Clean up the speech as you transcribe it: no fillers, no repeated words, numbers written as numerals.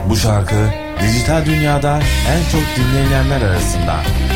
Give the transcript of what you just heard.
Bu şarkı dijital dünyada en çok dinlenilenler arasında.